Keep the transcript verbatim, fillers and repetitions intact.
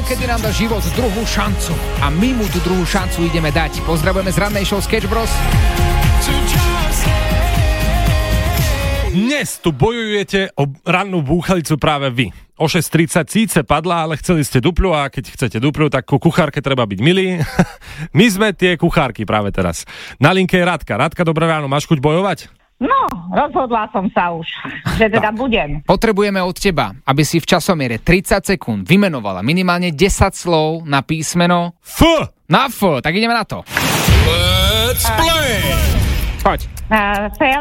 Niekedy nám dá život druhú šancu a my mu tú druhú šancu ideme dať. Pozdravujeme z rannej show Sketch Bros. Dnes tu bojujete o rannú búchalicu práve vy. O šesť tridsať síce padla, ale chceli ste dupľu a keď chcete dupľu, tak ku kuchárke treba byť milý. My sme tie kuchárky práve teraz. Na linke je Radka. Radka, dobré ráno, máš chuť bojovať? No, rozhodla som sa už, že teda tak. budem. Potrebujeme od teba, aby si v časomiere tridsať sekúnd vymenovala minimálne desať slov na písmeno F. Na F, tak ideme na to. Let's play! Poď. Uh,